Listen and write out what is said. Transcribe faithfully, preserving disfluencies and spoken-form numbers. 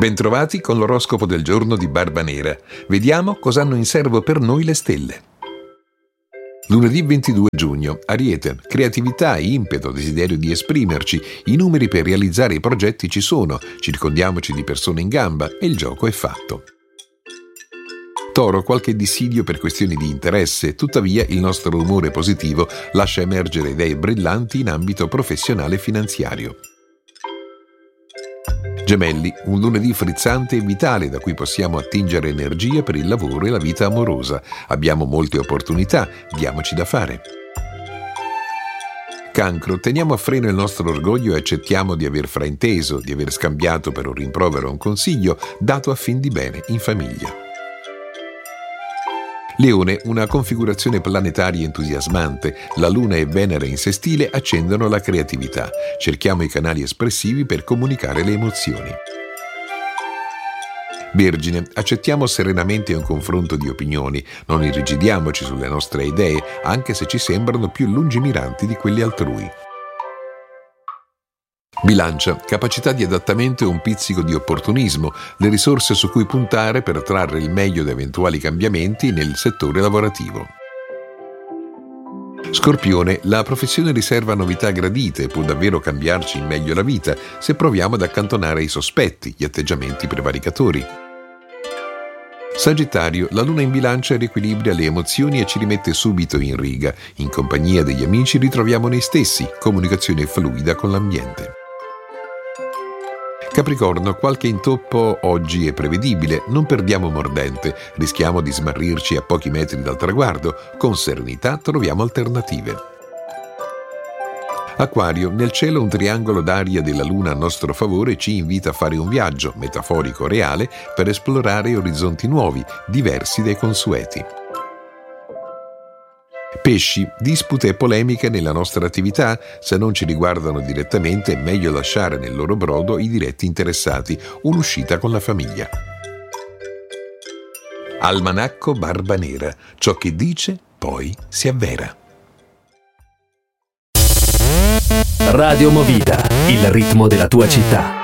Bentrovati con l'oroscopo del giorno di Barbanera. Vediamo cosa hanno in serbo per noi le stelle. Lunedì ventidue giugno, Ariete, creatività, impeto, desiderio di esprimerci, i numeri per realizzare i progetti ci sono, circondiamoci di persone in gamba e il gioco è fatto. Toro, qualche dissidio per questioni di interesse, tuttavia il nostro umore positivo lascia emergere idee brillanti in ambito professionale e finanziario. Gemelli, un lunedì frizzante e vitale da cui possiamo attingere energia per il lavoro e la vita amorosa. Abbiamo molte opportunità, diamoci da fare. Cancro, teniamo a freno il nostro orgoglio e accettiamo di aver frainteso, di aver scambiato per un rimprovero un consiglio dato a fin di bene in famiglia. Leone, una configurazione planetaria entusiasmante, la Luna e Venere in sestile accendono la creatività. Cerchiamo i canali espressivi per comunicare le emozioni. Vergine, accettiamo serenamente un confronto di opinioni, non irrigidiamoci sulle nostre idee, anche se ci sembrano più lungimiranti di quelle altrui. Bilancia, capacità di adattamento e un pizzico di opportunismo, le risorse su cui puntare per trarre il meglio da eventuali cambiamenti nel settore lavorativo. Scorpione, la professione riserva novità gradite e può davvero cambiarci in meglio la vita se proviamo ad accantonare i sospetti, gli atteggiamenti prevaricatori. Sagittario, la Luna in Bilancia riequilibra le emozioni e ci rimette subito in riga. In compagnia degli amici ritroviamo noi stessi, comunicazione fluida con l'ambiente. Capricorno, qualche intoppo oggi è prevedibile, non perdiamo mordente, rischiamo di smarrirci a pochi metri dal traguardo, con serenità troviamo alternative. Acquario, nel cielo un triangolo d'aria della Luna a nostro favore ci invita a fare un viaggio, metaforico o reale, per esplorare orizzonti nuovi, diversi dai consueti. Pesci, dispute e polemiche nella nostra attività, se non ci riguardano direttamente è meglio lasciare nel loro brodo i diretti interessati, un'uscita con la famiglia. Almanacco Barbanera, ciò che dice poi si avvera. Radio Movida, il ritmo della tua città.